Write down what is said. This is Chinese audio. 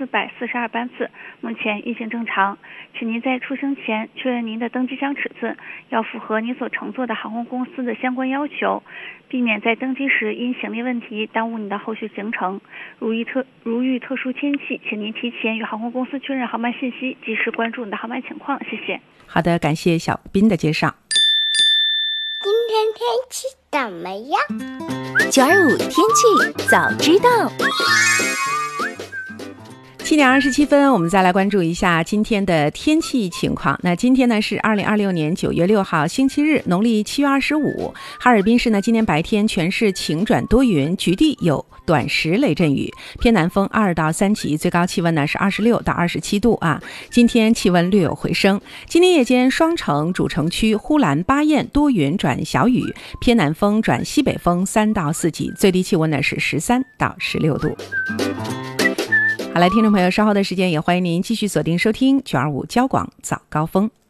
442班次，目前运行正常。请您在出生前确认您的登机箱尺寸，要符合您所乘坐的航空公司的相关要求，避免在登机时因行李问题耽误你的后续行程。如遇特殊天气，请您提前与航空公司确认航班信息，及时关注你的航班情况。谢谢。 好的，感谢小斌的介绍。 今天天气怎么样 ？925天气早知道。 7点27分，我们再来关注一下今天的天气情况。那今天呢是2026年9月6号星期日，农历7月25。哈尔滨市呢今天白天全市晴转多云，局地有短时雷阵雨，偏南风2到3级，最高气温呢是26到27度啊。今天气温略有回升。今天夜间双城主城区呼兰巴彦多云转小雨，偏南风转西北风3到4级，最低气温呢是13到16度。好了，听众朋友，稍后的时间也欢迎您继续锁定收听925交广早高峰。